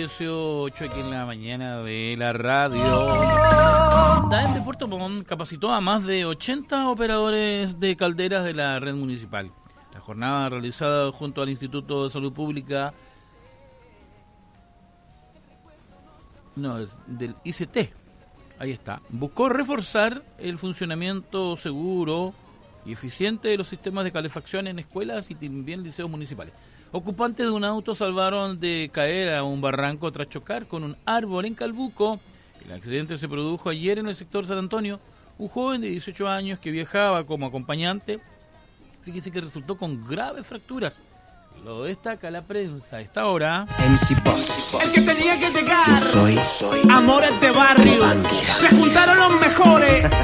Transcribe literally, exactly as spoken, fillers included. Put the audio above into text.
dieciocho aquí en la mañana de la radio. Daem de Puerto Montt capacitó a más de ochenta operadores de calderas de la red municipal. La jornada realizada junto al Instituto de Salud Pública, no, es del I C T, ahí está, buscó reforzar el funcionamiento seguro y eficiente de los sistemas de calefacción en escuelas y también liceos municipales. Ocupantes de un auto salvaron de caer a un barranco tras chocar con un árbol en Calbuco. El accidente se produjo ayer en el sector San Antonio. Un joven de dieciocho años que viajaba como acompañante, fíjese que resultó con graves fracturas. Lo destaca la prensa a esta hora. M C Boss. El que tenía que llegar. Yo soy, soy Amores de barrio. Bankia. Se juntaron los mejores.